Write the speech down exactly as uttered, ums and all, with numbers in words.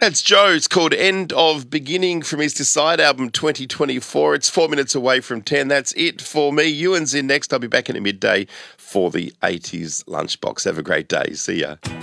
That's Joe. It's called End of Beginning from his Decide album twenty twenty-four. It's four minutes away from ten. That's it for me. Ewan's in next. I'll be back in at midday for the eighties lunchbox. Have a great day. See ya.